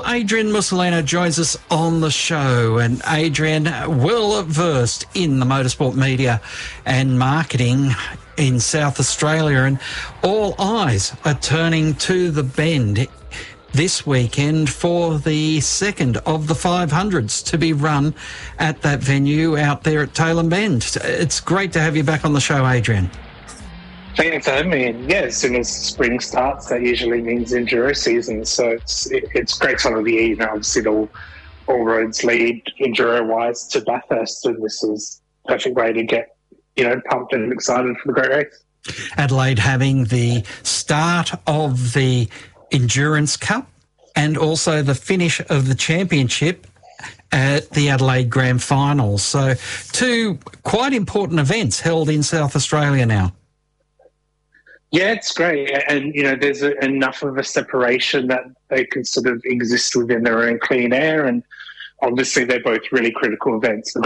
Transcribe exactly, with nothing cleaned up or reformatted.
Adrian Mussolino joins us on the show, and Adrian, well versed in the motorsport media and marketing in South Australia, and all eyes are turning to the Bend this weekend for the second of the five hundreds to be run at that venue out there at Tailem Bend. It's great to have you back on the show, Adrian. Thanks for having me. And yeah, as soon as spring starts, that usually means enduro season. So it's it, it's great time of the year. You know, obviously all, all roads lead enduro-wise to Bathurst, and this is a perfect way to get, you know, pumped and excited for the great race. Adelaide having the start of the Endurance Cup and also the finish of the championship at the Adelaide Grand Final. So two quite important events held in South Australia now. Yeah, it's great. And, you know, there's a, enough of a separation that they can sort of exist within their own clean air. And obviously they're both really critical events.